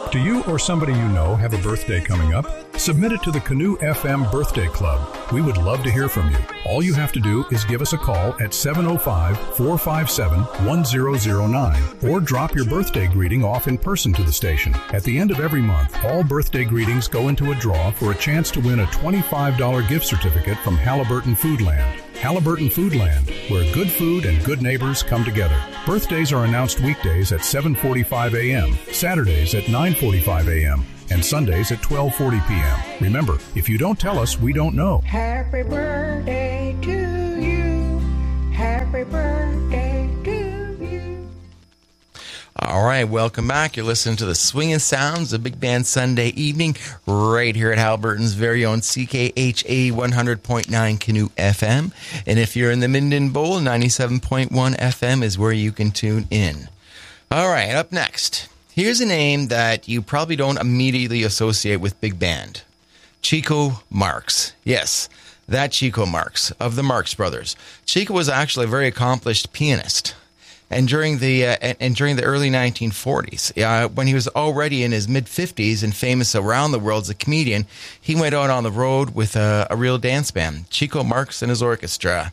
Do you or somebody you know have a birthday coming up? Submit it to the Canoe FM Birthday Club. We would love to hear from you. All you have to do is give us a call at 705-457-1009 or drop your birthday greeting off in person to the station. At the end of every month, all birthday greetings go into a draw for a chance to win a $25 gift certificate from Halliburton Foodland. Halliburton Foodland, where good food and good neighbors come together. Birthdays are announced weekdays at 7:45 a.m., Saturdays at 9:45 a.m., and Sundays at 12:40 p.m. Remember, if you don't tell us, we don't know. Happy birthday to you. Happy birthday to you. All right, welcome back. You're listening to the Swinging Sounds of Big Band Sunday evening right here at Halliburton's very own CKHA 100.9 Canoe FM. And if you're in the Minden Bowl, 97.1 FM is where you can tune in. All right, up next. Here's a name that you probably don't immediately associate with big band. Chico Marx. Yes, that Chico Marx of the Marx Brothers. Chico was actually a very accomplished pianist. And during the early 1940s, when he was already in his mid-50s and famous around the world as a comedian, he went out on the road with a real dance band, Chico Marx and his orchestra.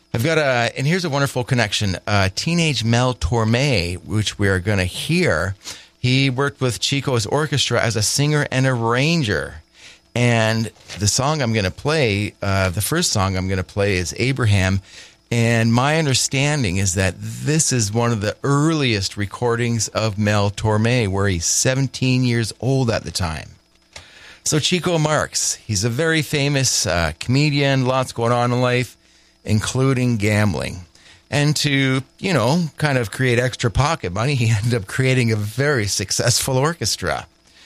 And here's a wonderful connection. Teenage Mel Torme, which we are going to hear, he worked with Chico's orchestra as a singer and arranger. And the song I'm going to play, the first song I'm going to play is Abraham. And my understanding is that this is one of the earliest recordings of Mel Torme, where he's 17 years old at the time. So Chico Marx, he's a very famous comedian, lots going on in life, including gambling. And to, kind of create extra pocket money, he ended up creating a very successful orchestra.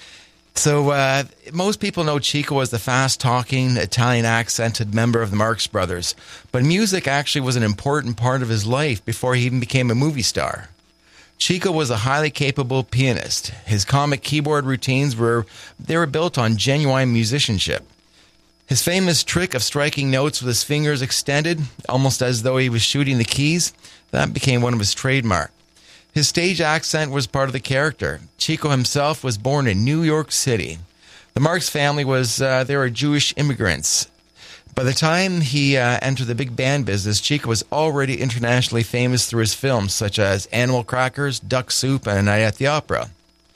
So most people know Chico as the fast-talking, Italian-accented member of the Marx Brothers, but music actually was an important part of his life before he even became a movie star. Chico was a highly capable pianist. His comic keyboard routines were built on genuine musicianship. His famous trick of striking notes with his fingers extended, almost as though he was shooting the keys, that became one of his trademarks. His stage accent was part of the character. Chico himself was born in New York City. The Marx family they were Jewish immigrants. By the time he entered the big band business, Chico was already internationally famous through his films such as Animal Crackers, Duck Soup, and A Night at the Opera.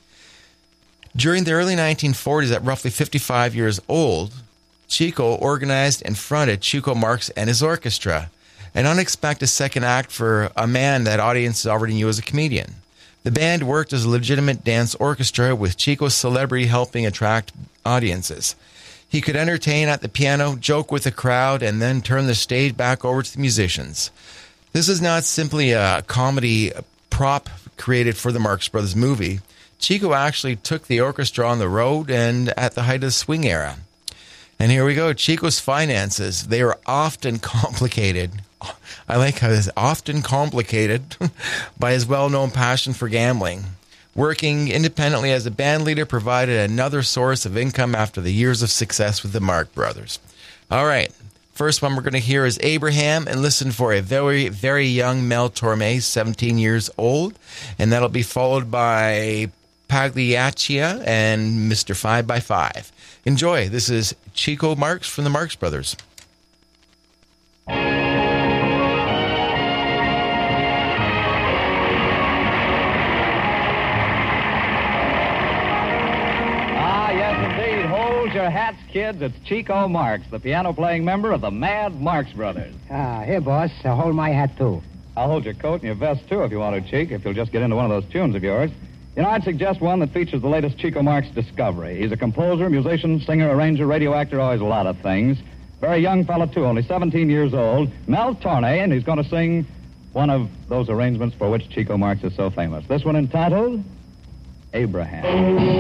During the early 1940s, at roughly 55 years old, Chico organized and fronted Chico Marx and his orchestra, an unexpected second act for a man that audiences already knew as a comedian. The band worked as a legitimate dance orchestra, with Chico's celebrity helping attract audiences. He could entertain at the piano, joke with the crowd, and then turn the stage back over to the musicians. This is not simply a comedy prop created for the Marx Brothers movie. Chico actually took the orchestra on the road and at the height of the swing era. And here we go. Chico's finances, they are often complicated. I like how it's often complicated by his well-known passion for gambling. Working independently as a band leader provided another source of income after the years of success with the Marx Brothers. All right. First one we're going to hear is Abraham, and listen for a very, very young Mel Torme, 17 years old. And that'll be followed by Pagliaccia and Mr. 5x5. Enjoy. This is Chico Marx from the Marx Brothers. Your hats, kids. It's Chico Marx, the piano-playing member of the Mad Marx Brothers. Here, boss. Hold my hat, too. I'll hold your coat and your vest, too, if you want to, Chick, if you'll just get into one of those tunes of yours. I'd suggest one that features the latest Chico Marx discovery. He's a composer, musician, singer, arranger, radio actor, always a lot of things. Very young fella, too, only 17 years old. Mel Torme, and he's going to sing one of those arrangements for which Chico Marx is so famous. This one entitled Abraham.